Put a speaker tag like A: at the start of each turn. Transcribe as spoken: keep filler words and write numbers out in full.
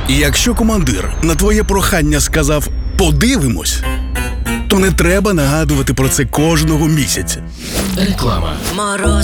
A: І якщо командир на твоє прохання сказав «подивимось», то не треба нагадувати про це кожного місяця.
B: Реклама.
C: Мороз